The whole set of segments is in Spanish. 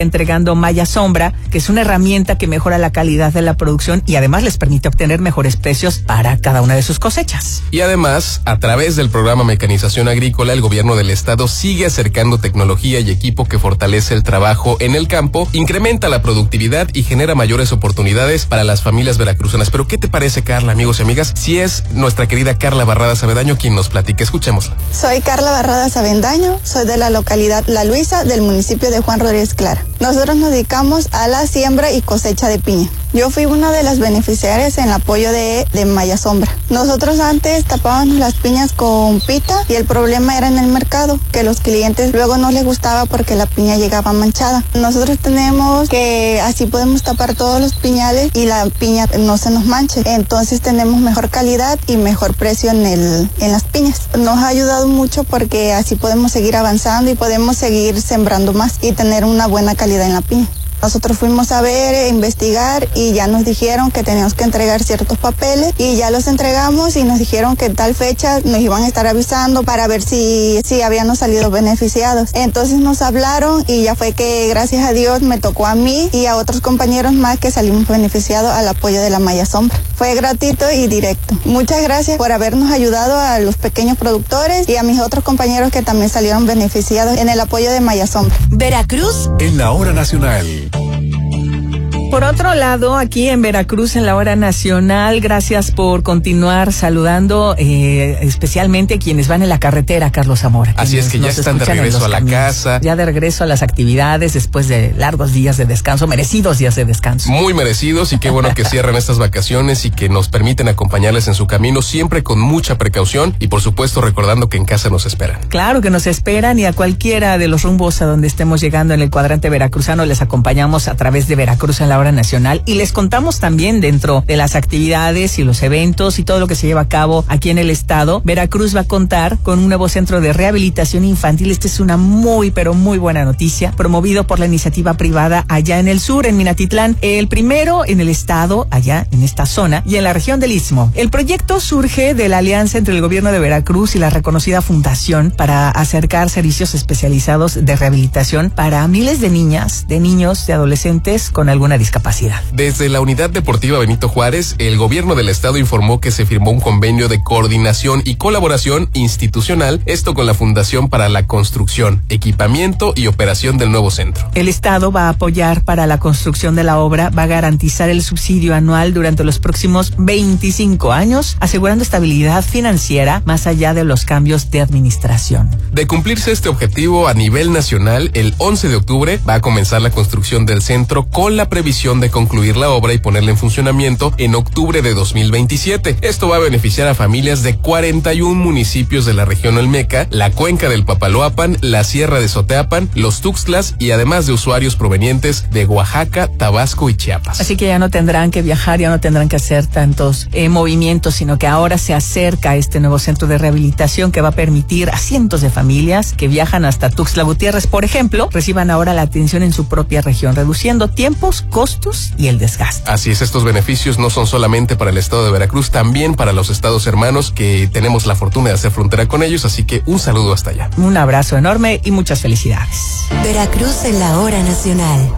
entregando Maya Sombra, que es una herramienta que mejora la calidad de la producción y además les permite obtener mejores precios para cada una de sus cosechas. Y además, a través del programa Mecanización Agrícola, el gobierno del estado sigue acercando tecnología y equipo que fortalece el trabajo en el campo, incrementa la productividad y genera mayores oportunidades para las familias veracruzanas. Pero ¿qué te parece, Carla, amigos y amigas? Si es nuestra querida Carla Barradas Avendaño quien nos platique, escuchémosla. Soy Carla Barradas Avendaño, soy de la localidad La Luisa, del municipio de Juan Rodríguez Clara. Nosotros nos dedicamos a la siembra y cosecha de piña. Yo fui una de las beneficiarias en el apoyo de Maya Sombra. Nosotros antes tapábamos las piñas con pita y el problema era en el mercado, que los clientes luego no les gustaba porque la piña llegaba manchada. Nosotros tenemos que así podemos tapar todos los piñales y la piña no se nos manche. Entonces tenemos mejor calidad y mejor precio en las piñas. Nos ha ayudado mucho porque así podemos seguir avanzando y podemos seguir sembrando más y tener una buena calidad en la piña. Nosotros fuimos a ver, investigar y ya nos dijeron que teníamos que entregar ciertos papeles y ya los entregamos y nos dijeron que en tal fecha nos iban a estar avisando para ver si habíamos salido beneficiados. Entonces nos hablaron y ya fue que gracias a Dios me tocó a mí y a otros compañeros más que salimos beneficiados al apoyo de la Maya Sombra. Fue gratuito y directo. Muchas gracias por habernos ayudado a los pequeños productores y a mis otros compañeros que también salieron beneficiados en el apoyo de Maya Sombra. Veracruz en la hora nacional. Por otro lado, aquí en Veracruz, en la hora nacional, gracias por continuar saludando, especialmente a quienes van en la carretera, Carlos Zamora. Así es que ya están de regreso a la casa. Ya de regreso a las actividades después de largos días de descanso, merecidos días de descanso. Muy merecidos y qué bueno que cierran estas vacaciones y que nos permiten acompañarles en su camino, siempre con mucha precaución y por supuesto recordando que en casa nos esperan. Claro que nos esperan y a cualquiera de los rumbos a donde estemos llegando en el cuadrante veracruzano les acompañamos a través de Veracruz en la hora nacional y les contamos también dentro de las actividades y los eventos y todo lo que se lleva a cabo aquí en el estado. Veracruz va a contar con un nuevo centro de rehabilitación infantil. Esta es una muy pero muy buena noticia, promovido por la iniciativa privada allá en el sur, en Minatitlán, el primero en el estado, allá en esta zona y en la región del Istmo. El proyecto surge de la alianza entre el gobierno de Veracruz y la reconocida fundación para acercar servicios especializados de rehabilitación para miles de niñas, de niños, de adolescentes con alguna discapacidad. Desde la Unidad Deportiva Benito Juárez, el gobierno del estado informó que se firmó un convenio de coordinación y colaboración institucional, esto con la Fundación para la Construcción, Equipamiento y Operación del nuevo centro. El estado va a apoyar para la construcción de la obra, va a garantizar el subsidio anual durante los próximos 25 años, asegurando estabilidad financiera más allá de los cambios de administración. De cumplirse este objetivo a nivel nacional, el 11 de octubre va a comenzar la construcción del centro con la previsión de concluir la obra y ponerla en funcionamiento en octubre de 2027. Esto va a beneficiar a familias de 41 municipios de la región Olmeca, la cuenca del Papaloapan, la Sierra de Soteapan, los Tuxtlas y además de usuarios provenientes de Oaxaca, Tabasco y Chiapas. Así que ya no tendrán que viajar, ya no tendrán que hacer tantos movimientos, sino que ahora se acerca este nuevo centro de rehabilitación que va a permitir a cientos de familias que viajan hasta Tuxtla Gutiérrez, por ejemplo, reciban ahora la atención en su propia región, reduciendo tiempos, costos y el desgaste. Así es, estos beneficios no son solamente para el estado de Veracruz, también para los estados hermanos que tenemos la fortuna de hacer frontera con ellos, así que un saludo hasta allá. Un abrazo enorme y muchas felicidades. Veracruz en la hora nacional.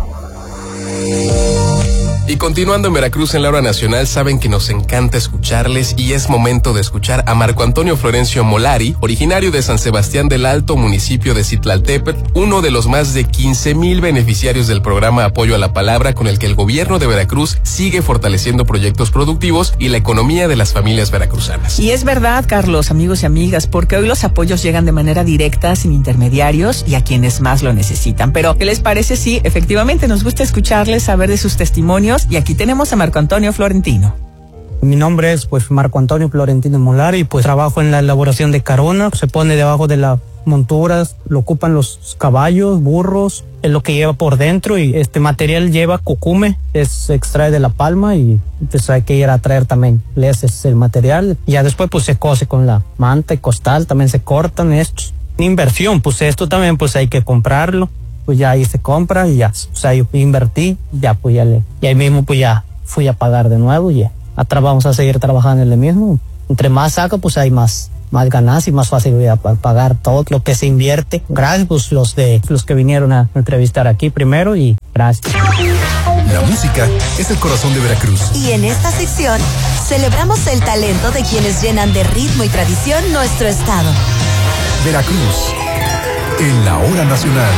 Y continuando en Veracruz en la hora nacional, saben que nos encanta escucharles y es momento de escuchar a Marco Antonio Florencio Molari, originario de San Sebastián del Alto, municipio de Citlaltépetl, uno de los más de 15,000 beneficiarios del programa Apoyo a la Palabra, con el que el gobierno de Veracruz sigue fortaleciendo proyectos productivos y la economía de las familias veracruzanas. Y es verdad, Carlos, amigos y amigas, porque hoy los apoyos llegan de manera directa, sin intermediarios y a quienes más lo necesitan. Pero, ¿qué les parece? Sí, efectivamente nos gusta escucharles, saber de sus testimonios. Y aquí tenemos a Marco Antonio Florentino. Mi nombre es Marco Antonio Florentino Molari y trabajo en la elaboración de carona. Se pone debajo de las monturas, lo ocupan los caballos, burros, es lo que lleva por dentro y este material lleva cucume, se extrae de la palma y pues hay que ir a traer también, ese es el material. Y ya después se cose con la manta y costal, también se cortan estos. Inversión, esto también hay que comprarlo. Pues ya ahí se compra y ya, yo invertí, ya y ahí mismo ya fui a pagar de nuevo y ya. Vamos a seguir trabajando en lo mismo. Entre más saca, hay más más ganancias y más facilidad para pagar todo lo que se invierte. Gracias, pues, los que vinieron a entrevistar aquí primero, y gracias. La música es el corazón de Veracruz. Y en esta sección celebramos el talento de quienes llenan de ritmo y tradición nuestro estado. Veracruz, en la hora nacional.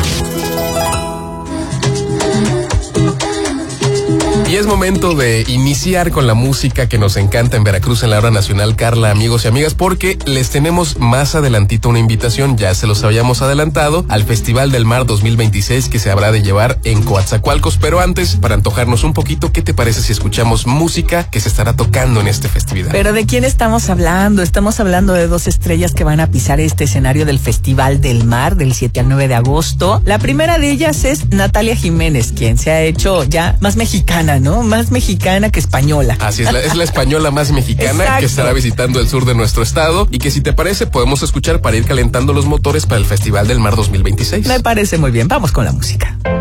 Y es momento de iniciar con la música que nos encanta en Veracruz en la hora nacional, Carla, amigos y amigas, porque les tenemos más adelantito una invitación, ya se los habíamos adelantado, al Festival del Mar 2026 que se habrá de llevar en Coatzacoalcos. Pero antes, para antojarnos un poquito, ¿qué te parece si escuchamos música que se estará tocando en este festival? Pero ¿de quién estamos hablando? Estamos hablando de dos estrellas que van a pisar este escenario del Festival del Mar del 7 al 9 de agosto. La primera de ellas es Natalia Jiménez, quien se ha hecho ya más mexicana, ¿no? Más mexicana que española. Así es, la española más mexicana. Exacto. Que estará visitando el sur de nuestro estado y que, si te parece, podemos escuchar para ir calentando los motores para el Festival del Mar 2026. Me parece muy bien. Vamos con la música.